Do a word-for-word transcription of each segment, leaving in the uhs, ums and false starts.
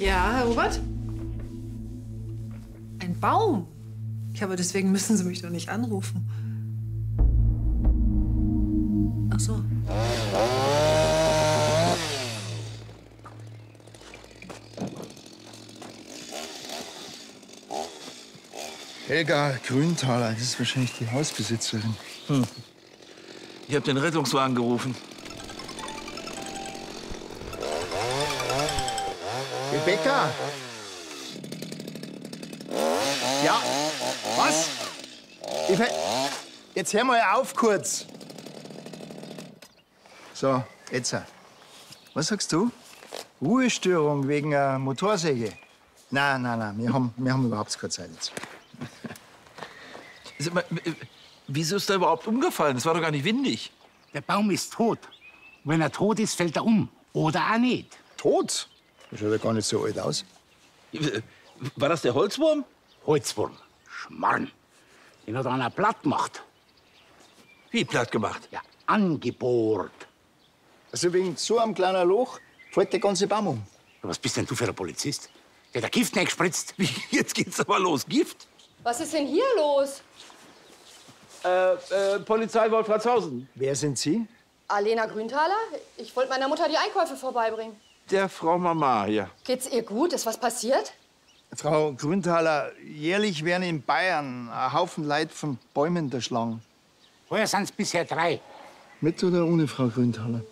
Ja, Herr Robert? Ein Baum? Ja, aber deswegen müssen Sie mich doch nicht anrufen. Ach so. Helga Grünthaler, das ist wahrscheinlich die Hausbesitzerin. Hm. Ich habe den Rettungswagen gerufen. Rebecca? Ja, was? Ich ver jetzt hör mal auf kurz. So, jetzt. Was sagst du? Ruhestörung wegen einer Motorsäge? Nein, nein, nein, wir haben, wir haben überhaupt keine Zeit jetzt. Sag mal, wieso ist er überhaupt umgefallen? Es war doch gar nicht windig. Der Baum ist tot. Wenn er tot ist, fällt er um. Oder auch nicht. Tot? Das schaut ja gar nicht so alt aus. War das der Holzwurm? Holzwurm. Schmarrn. Den hat einer platt gemacht. Wie platt gemacht? Ja, angebohrt. Also wegen so einem kleinen Loch fällt der ganze Baum um. Was bist denn du für ein Polizist? Der hat Gift reingespritzt. Wie, jetzt geht's aber los. Gift? Was ist denn hier los? Äh, äh, Polizei Wolfratshausen. Wer sind Sie? Alena Grünthaler? Ich wollte meiner Mutter die Einkäufe vorbeibringen. Der Frau Mama hier. Geht's ihr gut? Ist was passiert? Frau Grünthaler, jährlich werden in Bayern ein Haufen Leute von Bäumen erschlagen. Vorher sind es bisher drei. Mit oder ohne Frau Grünthaler?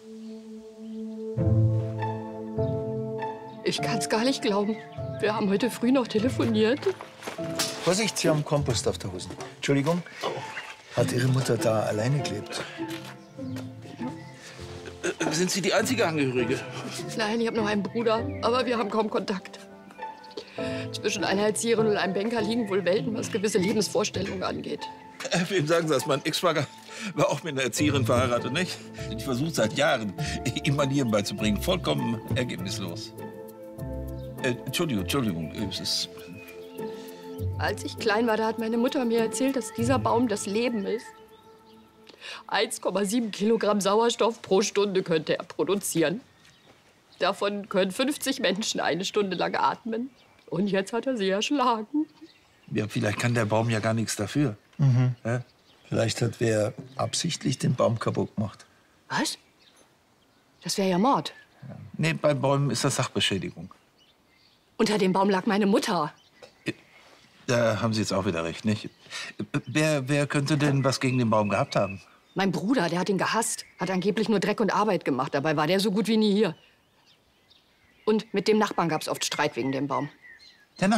Ich kann's gar nicht glauben. Wir haben heute früh noch telefoniert. Vorsicht, Sie haben Kompost auf der Hose. Entschuldigung, hat Ihre Mutter da alleine gelebt? Äh, sind Sie die einzige Angehörige? Nein, ich habe noch einen Bruder, aber wir haben kaum Kontakt. Zwischen einer Erzieherin und einem Banker liegen wohl Welten, was gewisse Lebensvorstellungen angeht. Äh, wem sagen Sie das? Mein Ex-Schwager war auch mit einer Erzieherin verheiratet, nicht? Ich versuche seit Jahren, ihm Manieren beizubringen. Vollkommen ergebnislos. Äh, Entschuldigung, Entschuldigung. Es ist Als ich klein war, da hat meine Mutter mir erzählt, dass dieser Baum das Leben ist. eins Komma sieben Kilogramm Sauerstoff pro Stunde könnte er produzieren. Davon können fünfzig Menschen eine Stunde lang atmen. Und jetzt hat er sie erschlagen. Ja, vielleicht kann der Baum ja gar nichts dafür. Mhm. Ja? Vielleicht hat wer absichtlich den Baum kaputt gemacht. Was? Das wäre ja Mord. Nee, bei Bäumen ist das Sachbeschädigung. Unter dem Baum lag meine Mutter. Da haben Sie jetzt auch wieder recht, nicht? Wer, wer könnte denn was gegen den Baum gehabt haben? Mein Bruder, der hat ihn gehasst. Hat angeblich nur Dreck und Arbeit gemacht. Dabei war der so gut wie nie hier. Und mit dem Nachbarn gab's oft Streit wegen dem Baum.